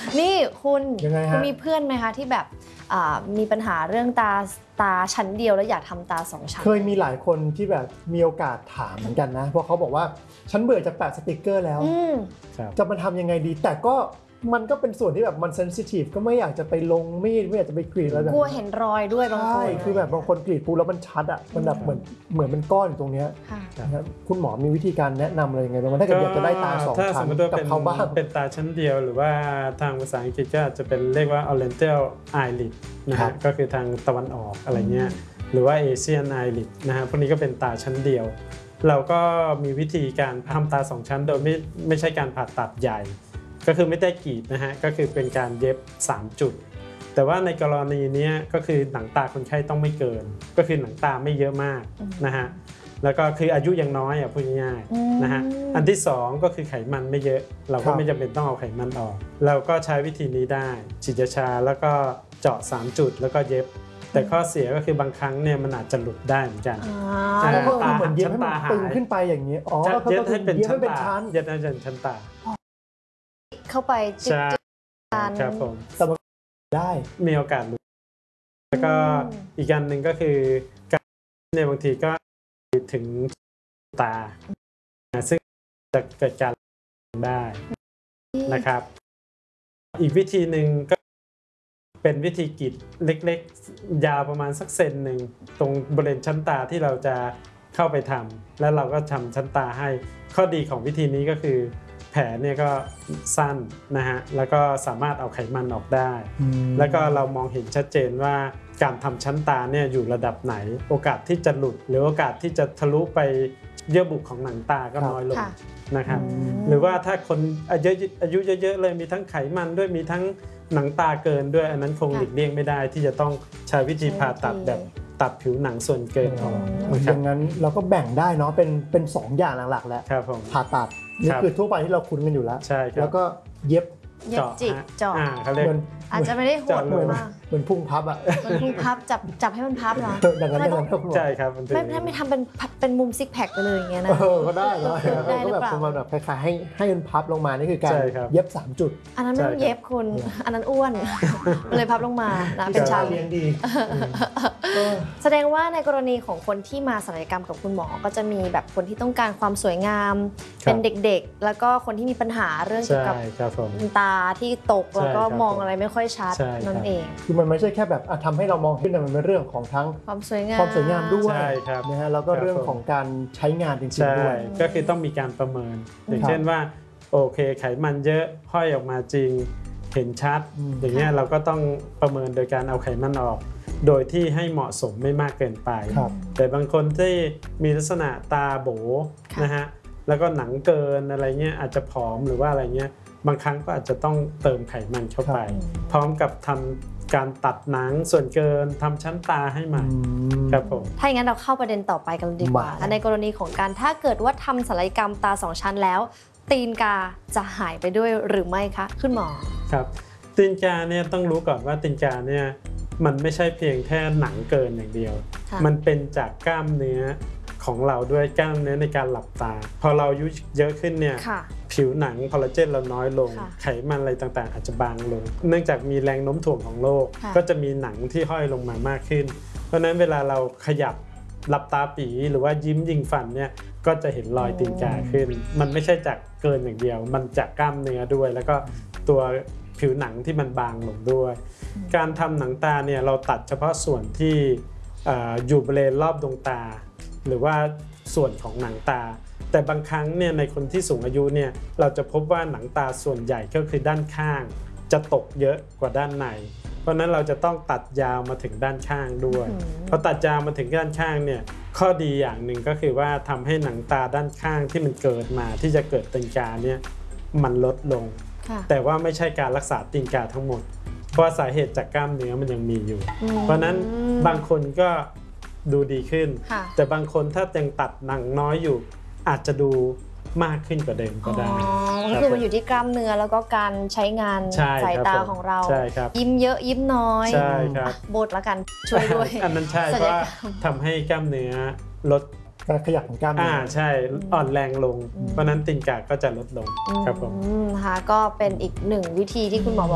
นี่คุณมีเพื่อนไหมคะที่แบบมีปัญหาเรื่องตาชั้นเดียวแล้วอยากทำตา2 ชั้นเคยมีหลายคนที่แบบมีโอกาสถามเหมือนกันนะเพราะเขาบอกว่าฉันเบื่อจะแปะสติกเกอร์แล้วจะมาทำยังไงดีแต่ก็มันก็เป็นส่วนที่แบบมันเซนซิทีฟก็ไม่อยากจะไปลงมีดไม่อยากจะไปกรีดอะไรแบบกลัวเห็นรอยด้วยบางคนใช่คือแบบบางคนกรีดปูแล้วมันชัดอ่ะมันแบบเหมือนเป็นก้อนอยู่ตรงนี้คุณหมอมีวิธีการแนะนำอะไรยังไงบ้างถ้าเกิดอยากจะได้ตา2 ชั้นกับเขาบ้างเป็นตาชั้นเดียวหรือว่าทางภาษาอังกฤษก็จะเป็นเรียกว่า Oriental Eyelid นะฮะก็คือทางตะวันออกอะไรเงี้ยหรือว่า Asian Eyelid นะฮะพวกนี้ก็เป็นตาชั้นเดียวเราก็มีวิธีการทำตา2 ชั้นโดยไม่ใช่การผ่าตัดใหญ่ก็คือไม่ได้กรีดนะฮะก็คือเป็นการเย็บ3 จุดแต่ว่าในกรณีนี้ก็คือหนังตาคนไข้ต้องไม่เกินก็คือหนังตาไม่เยอะมากนะฮะแล้วก็คืออายุยังน้อยพูดง่ายๆนะฮะอันที่2ก็คือไขมันไม่เยอะเราก็ไม่จำเป็นต้องเอาไขมันออกเราก็ใช้วิธีนี้ได้ฉีดยาชาแล้วก็เจาะ3 จุดแล้วก็เย็บแต่ข้อเสียก็คือบางครั้งเนี่ยมันอาจจะหลุดได้เหมือนกันตาเหมือนเย็บให้มันตึงขึ้นไปอย่างนี้เย็บให้เป็นชั้นเย็บให้เป็นชั้นตาเข้าไปจิกครับผมแต่มันได้มีโอกาสหลุดแล้วก็อีกอันหนึ่งก็คือการในบางทีก็ถึงตาซึ่งจะเกิดการได้นะครับอีกวิธีหนึ่งก็เป็นวิธีกรีดเล็กๆยาวประมาณสักเซนหนึ่งตรงบริเวณชั้นตาที่เราจะเข้าไปทำแล้วเราก็ทำชั้นตาให้ข้อดีของวิธีนี้ก็คือแผลเนี่ยก็สั้นนะฮะแล้วก็สามารถเอาไขมันออกได้แล้วก็เรามองเห็นชัดเจนว่าการทำชั้นตาเนี่ยอยู่ระดับไหนโอกาสที่จะหลุดหรือโอกาสที่จะทะลุไปเยื่อบุของหนังตาก็น้อยลงนะครับหรือว่าถ้าคนอายุเยอะๆเลยมีทั้งไขมันด้วยมีทั้งหนังตาเกินด้วยอันนั้นคงหลีกเลี่ยงไม่ได้ที่จะต้องใช้วิธีผ่าตัดแบบตัดผิวหนังส่วนเกินออกดังนั้นเราก็แบ่งได้เนาะเป็น2 อย่างหลักๆแล้วผ่าตัดนี่คือทั่วไปที่เราคุ้นกันอยู่แล้วแล้วก็เย็บจิกเจาะอาจจะไม่ได้โหดมากเหมือนพุ่งพับเหมือนพุ่งพับจับให้มันพับเหรอดังนั้นใช่ครับไม่ทำเป็นมุมซิกแพคไปเลยอย่างเงี้ยนะก็ได้เนาะก็แบบประมาณแบบคล้ายๆให้มันพับลงมานี่คือการเย็บ3 จุดอันนั้นไม่ต้องเย็บคุณอันนั้นอ้วนเลยพับลงมาเป็นชาเลี้ยงดีแสดงว่าในกรณีของคนที่มาศัลยกรรมกับคุณหมอก็จะมีแบบคนที่ต้องการความสวยงามเป็นเด็กๆแล้วก็คนที่มีปัญหาเรื่องเกี่ยวกับตาที่ตกแล้วก็มองอะไรไม่ค่อยชัดนั่นเองคือมันไม่ใช่แค่แบบทำให้เรามองขึ้นแต่มันเป็นเรื่องของทั้งความสวยงามด้วยนะฮะแล้วก็เรื่องของการใช้งานจริงๆด้วยก็คือต้องมีการประเมินอย่างเช่นว่าโอเคไขมันเยอะห้อยออกมาจริงเห็นชัดอย่างเงี้ยเราก็ต้องประเมินโดยการเอาไขมันออกโดยที่ให้เหมาะสมไม่มากเกินไปแต่บางคนที่มีลักษณะตาโบนะฮะแล้วก็หนังเกินอะไรเงี้ยอาจจะผอมหรือว่าอะไรเงี้ยบางครั้งก็อาจจะต้องเติมไขมันเข้าไปพร้อมกับทำการตัดหนังส่วนเกินทำชั้นตาให้ใหม่ครับผมถ้าอย่างนั้นเราเข้าประเด็นต่อไปกันดีกว่าในกรณีของการถ้าเกิดว่าทำศัลยกรรมตา2 ชั้นแล้วตีนกาจะหายไปด้วยหรือไม่คะคุณหมอครับตีนกาเนี่ยต้องรู้ก่อนว่าตีนกาเนี่ยมันไม่ใช่เพียงแค่หนังเกินอย่างเดียวมันเป็นจากกล้ามเนื้อของเราด้วยกล้ามเนื้อในการหลับตาพอเราอายุเยอะขึ้นเนี่ยผิวหนังคอลลาเจนเราน้อยลงไขมันอะไรต่างๆอาจจะบางลงเนื่องจากมีแรงโน้มถ่วงของโลกก็จะมีหนังที่ห้อยลงมามากขึ้นเพราะนั้นเวลาเราขยับหลับตาปีหรือว่ายิ้มยิงฟันเนี่ยก็จะเห็นรอยตีนกาขึ้นมันไม่ใช่จากเกินอย่างเดียวมันจากกล้ามเนื้อด้วยแล้วก็ตัวผิวหนังที่มันบางลงด้วยการทำหนังตาเนี่ยเราตัดเฉพาะส่วนที่อยู่บริเวณรอบดวงตาหรือว่าส่วนของหนังตาแต่บางครั้งเนี่ยในคนที่สูงอายุเนี่ยเราจะพบว่าหนังตาส่วนใหญ่ก็คือด้านข้างจะตกเยอะกว่าด้านในเพราะนั้นเราจะต้องตัดยาวมาถึงด้านข้างด้วยพอตัดยาวมาถึงด้านข้างเนี่ยข้อดีอย่างหนึ่งก็คือว่าทำให้หนังตาด้านข้างที่มันเกิดมาที่จะเกิดตีนกาเนี่ยมันลดลงแต่ว่าไม่ใช่การรักษาตีนกาทั้งหมดเพราะสาเหตุจากกล้ามเนื้อมันยังมีอยู่เพราะนั้นบางคนก็ดูดีขึ้นแต่บางคนถ้ายังตัดหนังน้อยอยู่อาจจะดูมากขึ้นกว่าเดิมก็ได้คือมันอยู่ที่กล้ามเนื้อแล้วก็การใช้งานสายตาของเรายิ้มเยอะยิ้มน้อยโบดละกันช่วยด้วยอันนั้นใช่เพราะทำให้กล้ามเนื้อลดการขยับของกล้ามเนื้อใช่อ่อนแรงลงเพราะนั้นตีนกาก็จะลดลงครับผมนะคะก็เป็นอีก1 วิธีที่คุณหมอบอก